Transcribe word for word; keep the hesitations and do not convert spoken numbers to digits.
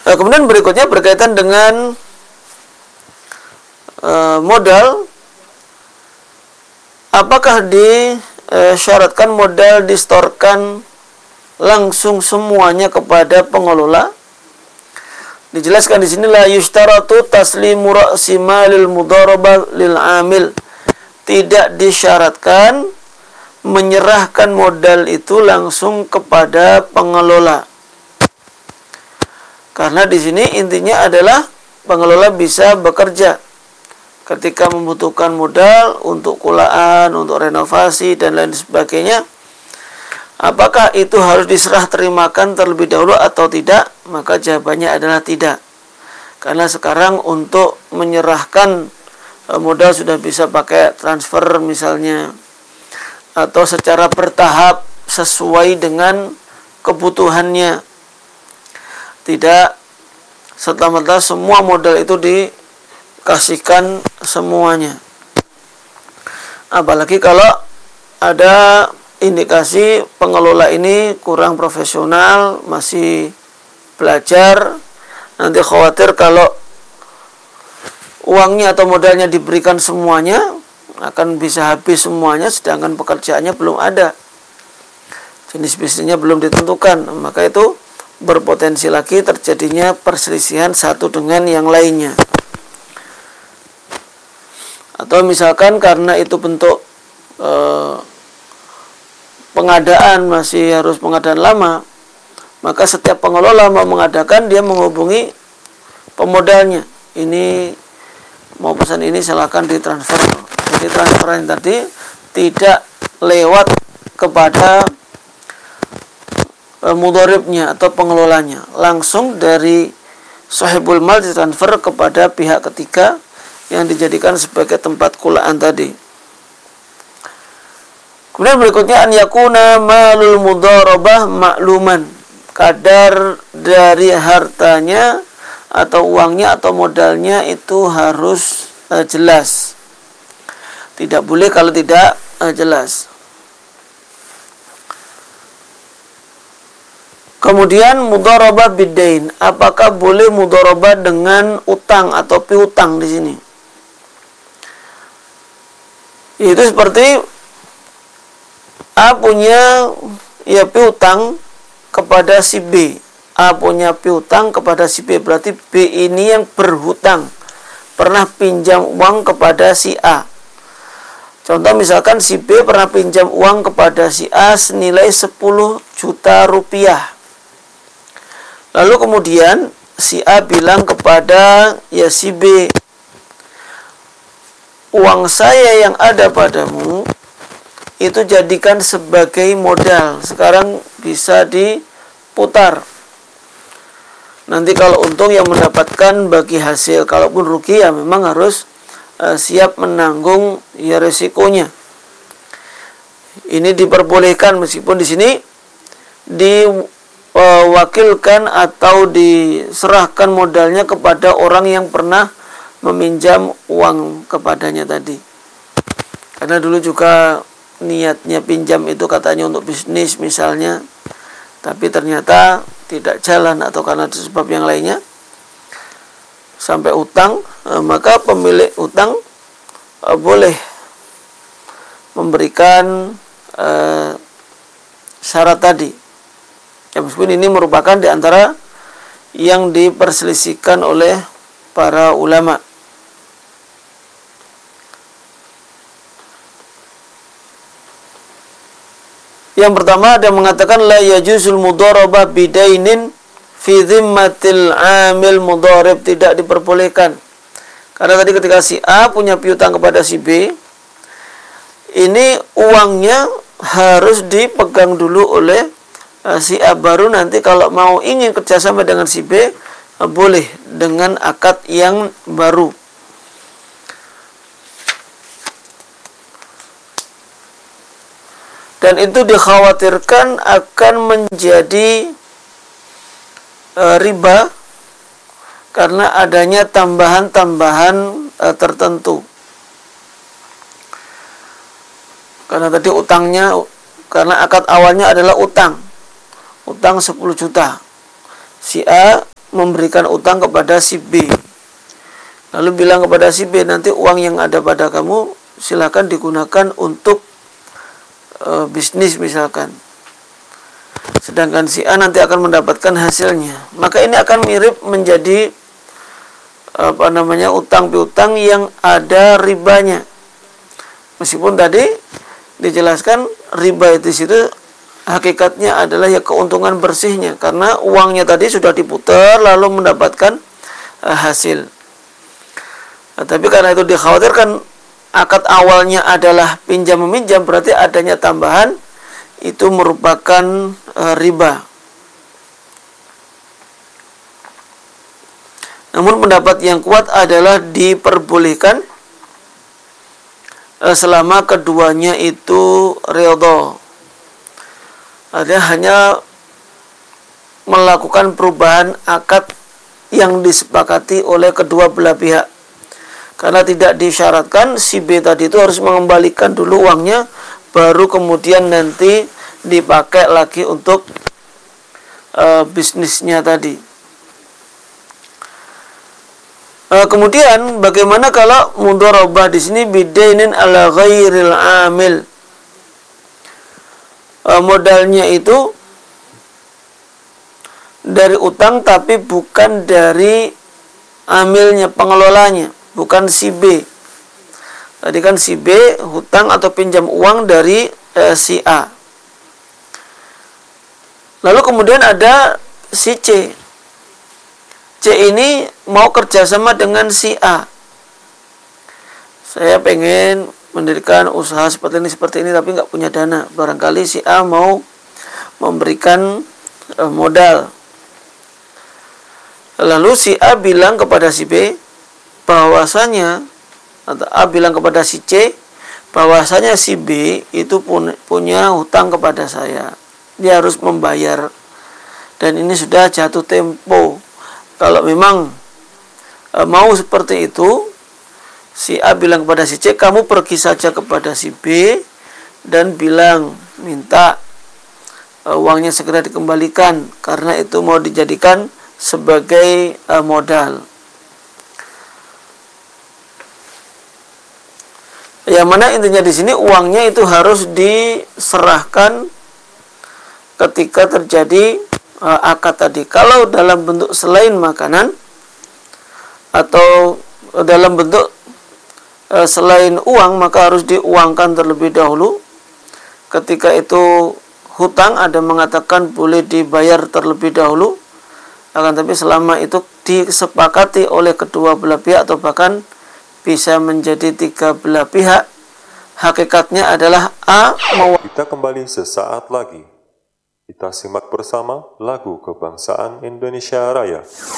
Nah, kemudian berikutnya berkaitan dengan uh, modal. Apakah disyaratkan modal distorkan langsung semuanya kepada pengelola? Dijelaskan di sini, la yushtaratu taslimu ra'si malil mudharabah lil amil. Tidak disyaratkan menyerahkan modal itu langsung kepada pengelola. Karena di sini intinya adalah pengelola bisa bekerja ketika membutuhkan modal untuk kulaan, untuk renovasi dan lain sebagainya. Apakah itu harus diserah terimakan terlebih dahulu atau tidak? Maka jawabannya adalah tidak. Karena sekarang untuk menyerahkan modal sudah bisa pakai transfer misalnya, atau secara bertahap sesuai dengan kebutuhannya. Tidak serta-merta semua modal itu dikasihkan semuanya. Apalagi kalau ada indikasi pengelola ini kurang profesional, masih belajar, nanti khawatir kalau uangnya atau modalnya diberikan semuanya akan bisa habis semuanya, sedangkan pekerjaannya belum ada, jenis bisnisnya belum ditentukan. Maka itu berpotensi lagi terjadinya perselisihan satu dengan yang lainnya. Atau misalkan karena itu bentuk eh, pengadaan masih harus pengadaan lama, maka setiap pengelola mau mengadakan, dia menghubungi pemodalnya. Ini mau pesan ini, silakan ditransfer. Jadi transferan tadi tidak lewat kepada e, mudharibnya atau pengelolanya, langsung dari sahibul mal ditransfer kepada pihak ketiga yang dijadikan sebagai tempat kulaan tadi. Kemudian berikutnya, an yakuna malul mudharabah ma'luman. Kadar dari hartanya atau uangnya atau modalnya itu harus uh, jelas. Tidak boleh kalau tidak uh, jelas. Kemudian mudharabah bidain. Apakah boleh mudharabah dengan utang atau piutang di sini? Itu seperti A punya ya piutang kepada si B. A punya piutang kepada si B, berarti B ini yang berhutang, pernah pinjam uang kepada si A. Contoh misalkan si B pernah pinjam uang kepada si A senilai sepuluh juta rupiah. Lalu kemudian si A bilang kepada ya si B, uang saya yang ada padamu itu jadikan sebagai modal, sekarang bisa diputar. Nanti kalau untung yang mendapatkan bagi hasil, kalaupun rugi ya memang harus uh, siap menanggung ya resikonya. Ini diperbolehkan meskipun di sini diwakilkan atau diserahkan modalnya kepada orang yang pernah meminjam uang kepadanya tadi. Karena dulu juga niatnya pinjam itu katanya untuk bisnis misalnya, tapi ternyata tidak jalan atau karena sebab yang lainnya sampai utang, maka pemilik utang boleh memberikan eh, syarat tadi. Ya, meskipun ini merupakan di antara yang diperselisihkan oleh para ulama. Yang pertama ada mengatakan la yajuzul mudharabah bidainin fi dhimmatil amil mudharib, tidak diperbolehkan. Karena tadi ketika si A punya piutang kepada si B, ini uangnya harus dipegang dulu oleh uh, si A, baru nanti kalau mau ingin kerjasama dengan si B, uh, boleh dengan akad yang baru. Dan itu dikhawatirkan akan menjadi e, riba karena adanya tambahan-tambahan e, tertentu. Karena tadi utangnya, karena akad awalnya adalah utang. Utang sepuluh juta. Si A memberikan utang kepada si B. Lalu bilang kepada si B, nanti uang yang ada pada kamu silakan digunakan untuk e, bisnis misalkan. Sedangkan si A nanti akan mendapatkan hasilnya. Maka ini akan mirip menjadi apa namanya utang piutang yang ada ribanya. Meskipun tadi dijelaskan riba itu situ hakikatnya adalah ya keuntungan bersihnya, karena uangnya tadi sudah diputar lalu mendapatkan e, hasil. Nah, tapi karena itu dikhawatirkan akad awalnya adalah pinjam meminjam, berarti adanya tambahan itu merupakan e, riba. Namun pendapat yang kuat adalah diperbolehkan e, selama keduanya itu ridho. Artinya hanya melakukan perubahan akad yang disepakati oleh kedua belah pihak. Karena tidak disyaratkan si B tadi itu harus mengembalikan dulu uangnya, baru kemudian nanti dipakai lagi untuk e, bisnisnya tadi. E, kemudian bagaimana kalau mudharabah di sini bidainin ala ghairil amil? E, modalnya itu dari utang tapi bukan dari amilnya, pengelolanya, bukan si B. Tadi kan si B hutang atau pinjam uang dari e, si A. Lalu kemudian ada si C. C ini mau kerjasama dengan si A. Saya pengen mendirikan usaha seperti ini, seperti ini, tapi nggak punya dana. Barangkali si A mau memberikan e, modal. Lalu si A bilang kepada si B bahwasanya, atau A bilang kepada si C bahwasanya si B itu punya hutang kepada saya, dia harus membayar, dan ini sudah jatuh tempo. Kalau memang e, mau seperti itu, si A bilang kepada si C, kamu pergi saja kepada si B dan bilang minta e, uangnya segera dikembalikan, karena itu mau dijadikan sebagai e, modal. Yang mana intinya di sini uangnya itu harus diserahkan ketika terjadi e, akad tadi. Kalau dalam bentuk selain makanan atau dalam bentuk e, selain uang, maka harus diuangkan terlebih dahulu. Ketika itu hutang, ada mengatakan boleh dibayar terlebih dahulu. Akan tapi selama itu disepakati oleh kedua belah pihak atau bahkan bisa menjadi tiga belah pihak, hakikatnya adalah A mau. Kita kembali sesaat lagi. Kita simak bersama lagu kebangsaan Indonesia Raya.